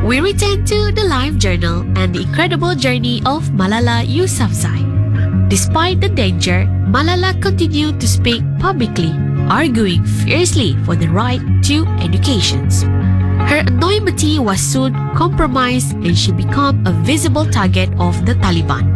We return to the Life Journal and the incredible journey of Malala Yousafzai. Despite the danger, Malala continued to speak publicly, arguing fiercely for the right to education. Her anonymity was soon compromised and she became a visible target of the Taliban.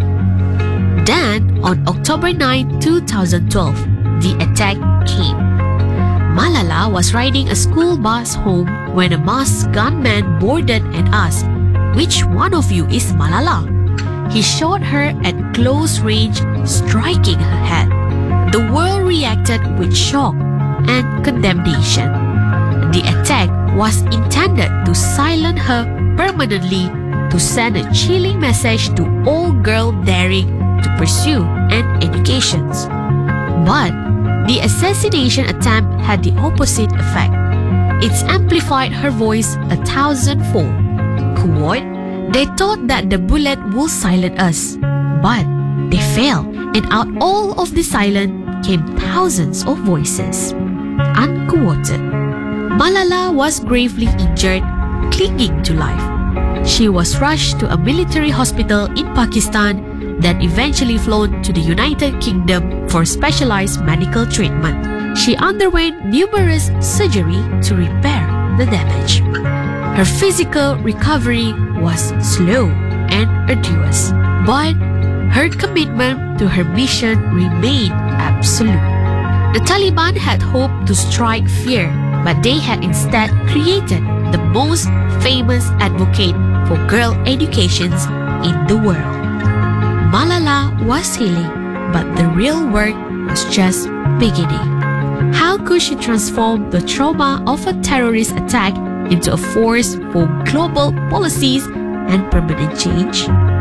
Then, on October 9, 2012, the attack came. Malala was riding a school bus home when a masked gunman boarded and asked, "Which one of you is Malala?" He shot her at close range, striking her head. The world reacted with shock and condemnation. The attack was intended to silence her permanently, to send a chilling message to all girls daring to pursue an education. But the assassination attempt had the opposite effect. It amplified her voice 1,000-fold. Quote, "They thought that the bullet would silence us, but they failed, and out all of the silence came thousands of voices." Unquoted. Malala was gravely injured, clinging to life. She was rushed to a military hospital in Pakistan, then eventually flown to the United Kingdom for specialized medical treatment. She underwent numerous surgeries to repair the damage. Her physical recovery was slow and arduous, but her commitment to her mission remained absolute. The Taliban had hoped to strike fear, but they had instead created the most famous advocate for girl educations in the world. Malala was healing, but the real work was just beginning. How could she transform the trauma of a terrorist attack into a force for global policies and permanent change?